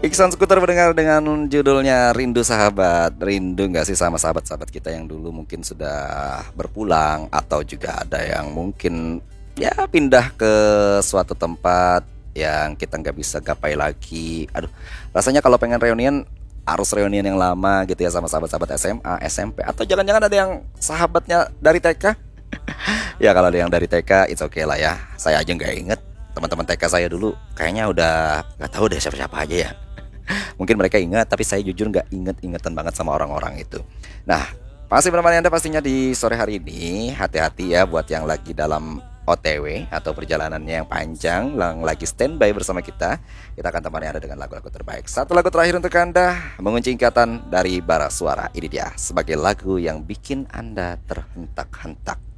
Iksan Skuter mendengar dengan judulnya Rindu Sahabat. Rindu nggak sih sama sahabat-sahabat kita yang dulu mungkin sudah berpulang, atau juga ada yang mungkin ya pindah ke suatu tempat yang kita nggak bisa gapai lagi. Aduh, rasanya kalau pengen reunian harus reunian yang lama gitu ya, sama sahabat-sahabat SMA, SMP, atau jangan-jangan ada yang sahabatnya dari TK. Ya kalau ada yang dari TK, it's okay lah ya. Saya aja nggak inget teman-teman TK saya dulu, kayaknya udah nggak tahu deh siapa-siapa aja ya. Mungkin mereka ingat, tapi saya jujur nggak inget-ingetan banget sama orang-orang itu. Nah, masih menemani Anda pastinya di sore hari ini. Hati-hati ya buat yang lagi dalam OTW atau perjalanannya yang panjang, yang lagi standby bersama kita. Kita akan temani Anda dengan lagu-lagu terbaik. Satu lagu terakhir untuk Anda, mengunci ikatan dari bara suara. Ini dia, sebagai lagu yang bikin Anda terhentak-hentak.